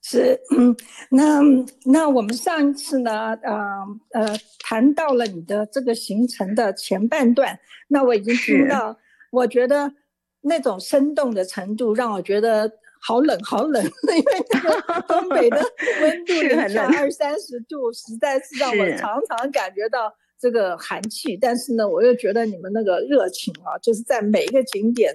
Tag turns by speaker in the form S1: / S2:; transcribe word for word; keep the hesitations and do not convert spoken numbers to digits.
S1: 是，嗯，那那我们上一次呢，呃呃，谈到了你的这个行程的前半段，那我已经听
S2: 是
S1: 到，我觉得那种生动的程度让我觉得好冷好冷，因为那个东北的温度零
S2: 是很冷，
S1: 下二三十度，实在是让我
S2: 是
S1: 常常感觉到这个寒气。但是呢，我又觉得你们那个热情啊，就是在每一个景点